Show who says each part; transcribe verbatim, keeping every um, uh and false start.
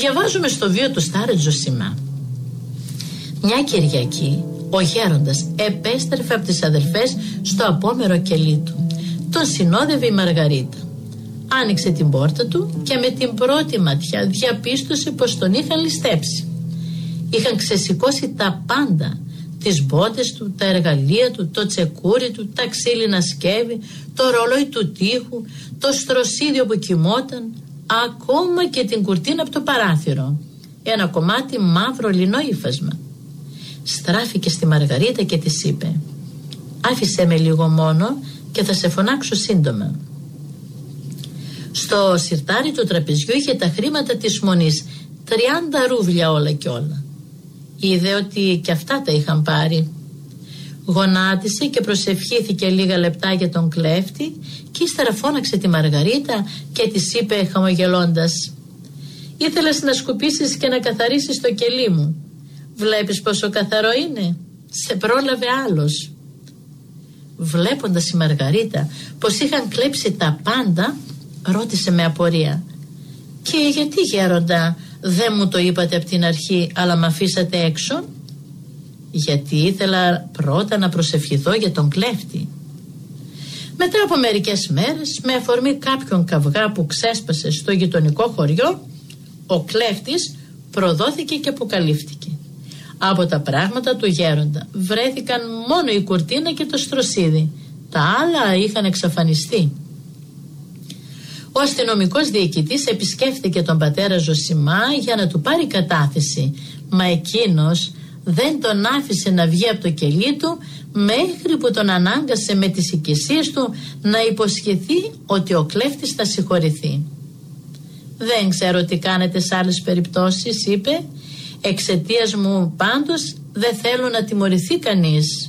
Speaker 1: διαβάζουμε στο βίο του Στάρετ Ζωσιμά. Μια Κυριακή ο γέροντας επέστρεφε από τις αδελφές στο απόμερο κελί του. Τον συνόδευε η Μαργαρίτα. Άνοιξε την πόρτα του και με την πρώτη ματιά διαπίστωσε πως τον είχαν ληστέψει. Είχαν ξεσηκώσει τα πάντα, τις μπότες του, τα εργαλεία του, το τσεκούρι του, τα ξύλινα σκεύη, το ρολόι του τοίχου, το στροσίδιο που κοιμόταν, ακόμα και την κουρτίνα από το παράθυρο. Ένα κομμάτι μαύρο λινό ύφασμα. Στράφηκε στη Μαργαρίτα και της είπε: «Άφησέ με λίγο μόνο και θα σε φωνάξω σύντομα». Στο σιρτάρι του τραπεζιού είχε τα χρήματα της μονής, τριάντα ρούβλια όλα και όλα. Είδε ότι και αυτά τα είχαν πάρει. Γονάτισε και προσευχήθηκε λίγα λεπτά για τον κλέφτη και ύστερα φώναξε τη Μαργαρίτα και της είπε χαμογελώντας: «Ήθελες να σκουπίσεις και να καθαρίσεις το κελί μου. Βλέπεις πόσο καθαρό είναι? Σε πρόλαβε άλλος». Βλέποντας η Μαργαρίτα πως είχαν κλέψει τα πάντα, ρώτησε με απορία: «Και γιατί, γέροντα, δεν μου το είπατε από την αρχή, αλλά μ' αφήσατε έξω?» «Γιατί ήθελα πρώτα να προσευχηθώ για τον κλέφτη». Μετά από μερικές μέρες, με αφορμή κάποιον καυγά που ξέσπασε στο γειτονικό χωριό, ο κλέφτης προδόθηκε και αποκαλύφθηκε. Από τα πράγματα του γέροντα βρέθηκαν μόνο η κουρτίνα και το στροσίδι. Τα άλλα είχαν εξαφανιστεί. Ο αστυνομικός διοικητής επισκέφθηκε τον πατέρα Ζωσιμά για να του πάρει κατάθεση, μα εκείνος δεν τον άφησε να βγει από το κελί του μέχρι που τον ανάγκασε με τις οικισίες του να υποσχεθεί ότι ο κλέφτης θα συγχωρηθεί. «Δεν ξέρω τι κάνετε σε άλλες περιπτώσεις», είπε, «εξαιτίας μου πάντως δεν θέλω να τιμωρηθεί κανείς».